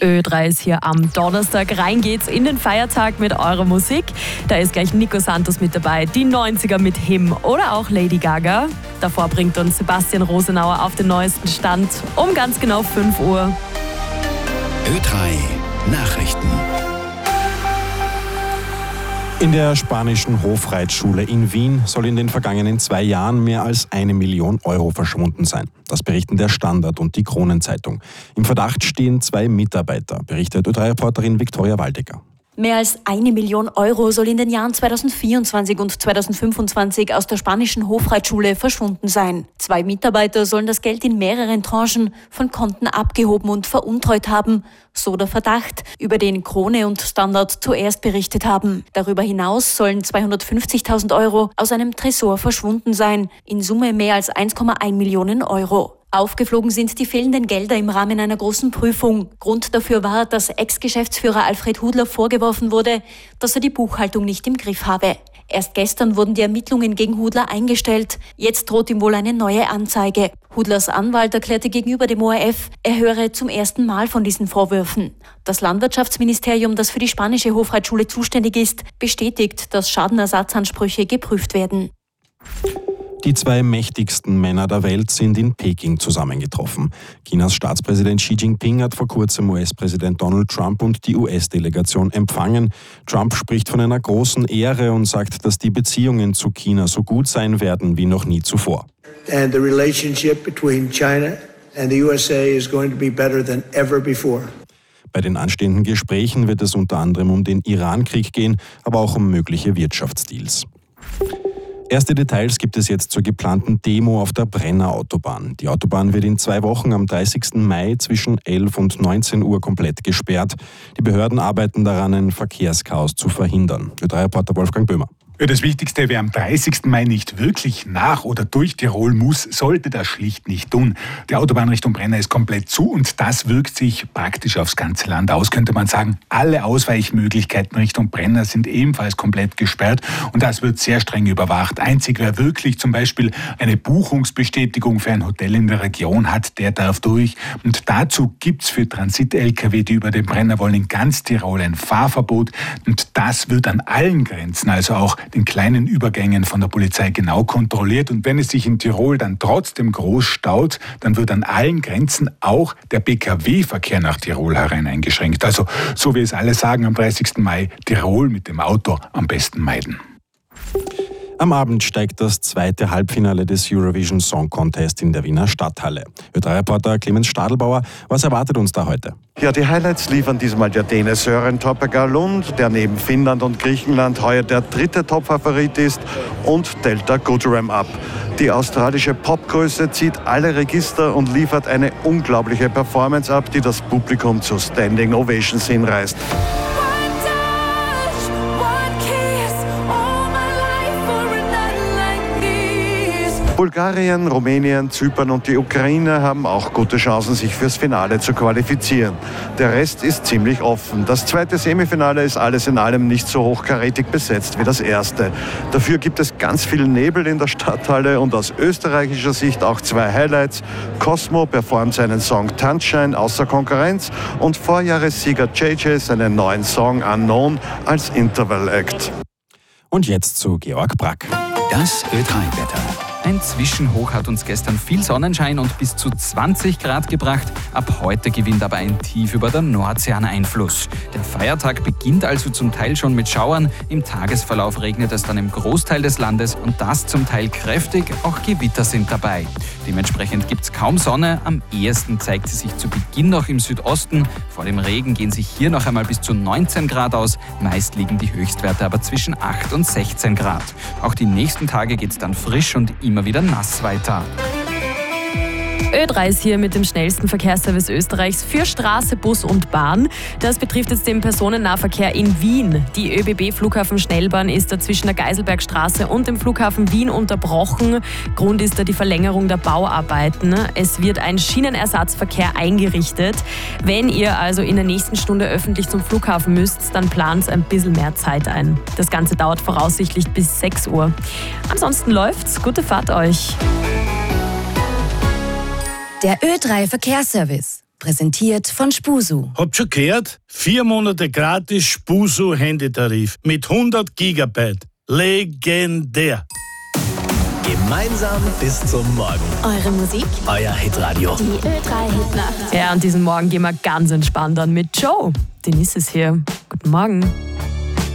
Ö3 ist hier am Donnerstag. Rein geht's in den Feiertag mit eurer Musik. Da ist gleich Nico Santos mit dabei, die 90er mit Him oder auch Lady Gaga. Davor bringt uns Sebastian Rosenauer auf den neuesten Stand um ganz genau 5 Uhr. Ö3 Nachrichten. In der spanischen Hofreitschule in Wien soll in den vergangenen 2 Jahren mehr als 1 Million Euro verschwunden sein. Das berichten der Standard und die Kronenzeitung. Im Verdacht stehen 2 Mitarbeiter, berichtet Ö3-Reporterin Viktoria Waldecker. Mehr als 1 Million Euro soll in den Jahren 2024 und 2025 aus der spanischen Hofreitschule verschwunden sein. 2 Mitarbeiter sollen das Geld in mehreren Tranchen von Konten abgehoben und veruntreut haben, so der Verdacht, über den Krone und Standard zuerst berichtet haben. Darüber hinaus sollen 250.000 Euro aus einem Tresor verschwunden sein, in Summe mehr als 1,1 Millionen Euro. Aufgeflogen sind die fehlenden Gelder im Rahmen einer großen Prüfung. Grund dafür war, dass Ex-Geschäftsführer Alfred Hudler vorgeworfen wurde, dass er die Buchhaltung nicht im Griff habe. Erst gestern wurden die Ermittlungen gegen Hudler eingestellt. Jetzt droht ihm wohl eine neue Anzeige. Hudlers Anwalt erklärte gegenüber dem ORF, er höre zum ersten Mal von diesen Vorwürfen. Das Landwirtschaftsministerium, das für die spanische Hofreitschule zuständig ist, bestätigt, dass Schadenersatzansprüche geprüft werden. Die 2 mächtigsten Männer der Welt sind in Peking zusammengetroffen. Chinas Staatspräsident Xi Jinping hat vor kurzem US-Präsident Donald Trump und die US-Delegation empfangen. Trump spricht von einer großen Ehre und sagt, dass die Beziehungen zu China so gut sein werden wie noch nie zuvor. And the relationship between China and the USA is going to be better than ever before. Bei den anstehenden Gesprächen wird es unter anderem um den Iran-Krieg gehen, aber auch um mögliche Wirtschaftsdeals. Erste Details gibt es jetzt zur geplanten Demo auf der Brenner Autobahn. Die Autobahn wird in 2 Wochen am 30. Mai zwischen 11 und 19 Uhr komplett gesperrt. Die Behörden arbeiten daran, ein Verkehrschaos zu verhindern. Ö3-Reporter Wolfgang Böhmer. Das Wichtigste, wer am 30. Mai nicht wirklich nach oder durch Tirol muss, sollte das schlicht nicht tun. Die Autobahn Richtung Brenner ist komplett zu und das wirkt sich praktisch aufs ganze Land aus, könnte man sagen. Alle Ausweichmöglichkeiten Richtung Brenner sind ebenfalls komplett gesperrt und das wird sehr streng überwacht. Einzig wer wirklich zum Beispiel eine Buchungsbestätigung für ein Hotel in der Region hat, der darf durch. Und dazu gibt's für Transit-Lkw, die über den Brenner wollen, in ganz Tirol ein Fahrverbot und das wird an allen Grenzen, also auch den kleinen Übergängen von der Polizei genau kontrolliert. Und wenn es sich in Tirol dann trotzdem groß staut, dann wird an allen Grenzen auch der Pkw-Verkehr nach Tirol herein eingeschränkt. Also, so wie es alle sagen, am 30. Mai Tirol mit dem Auto am besten meiden. Am Abend steigt das 2. Halbfinale des Eurovision Song Contest in der Wiener Stadthalle. Ö3-Reporter Clemens Stadelbauer, was erwartet uns da heute? Ja, die Highlights liefern diesmal der Däne Søren Toppegalund, der neben Finnland und Griechenland heuer der 3. Topfavorit ist, und Delta Goodrem ab. Die australische Popgröße zieht alle Register und liefert eine unglaubliche Performance ab, die das Publikum zu Standing Ovations hinreißt. Bulgarien, Rumänien, Zypern und die Ukraine haben auch gute Chancen, sich fürs Finale zu qualifizieren. Der Rest ist ziemlich offen. Das 2. Semifinale ist alles in allem nicht so hochkarätig besetzt wie das erste. Dafür gibt es ganz viel Nebel in der Stadthalle und aus österreichischer Sicht auch 2 Highlights. Cosmo performt seinen Song Tanzschein außer Konkurrenz und Vorjahressieger JJ seinen neuen Song Unknown als Interval Act. Und jetzt zu Georg Brack. Das Ö3-Wetter. Ein Zwischenhoch hat uns gestern viel Sonnenschein und bis zu 20 Grad gebracht. Ab heute gewinnt aber ein Tief über der Nordsee an Einfluss. Der Feiertag beginnt also zum Teil schon mit Schauern. Im Tagesverlauf regnet es dann im Großteil des Landes und das zum Teil kräftig. Auch Gewitter sind dabei. Dementsprechend gibt es kaum Sonne. Am ehesten zeigt sie sich zu Beginn noch im Südosten. Vor dem Regen gehen sich hier noch einmal bis zu 19 Grad aus. Meist liegen die Höchstwerte aber zwischen 8 und 16 Grad. Auch die nächsten Tage geht es dann frisch und immer wieder nass weiter. Ö3 ist hier mit dem schnellsten Verkehrsservice Österreichs für Straße, Bus und Bahn. Das betrifft jetzt den Personennahverkehr in Wien. Die ÖBB-Flughafen-Schnellbahn ist da zwischen der Geiselbergstraße und dem Flughafen Wien unterbrochen. Grund ist da die Verlängerung der Bauarbeiten. Es wird ein Schienenersatzverkehr eingerichtet. Wenn ihr also in der nächsten Stunde öffentlich zum Flughafen müsst, dann plant ein bisschen mehr Zeit ein. Das Ganze dauert voraussichtlich bis 6 Uhr. Ansonsten läuft's. Gute Fahrt euch. Der Ö3 Verkehrsservice. Präsentiert von Spusu. Habt schon gehört? 4 Monate gratis Spusu Handytarif mit 100 Gigabyte. Legendär. Gemeinsam bis zum Morgen. Eure Musik, Euer Hitradio. die Ö3-Hitnacht. Ja, und diesen Morgen gehen wir ganz entspannt an mit Joe. Denise ist hier. Guten Morgen.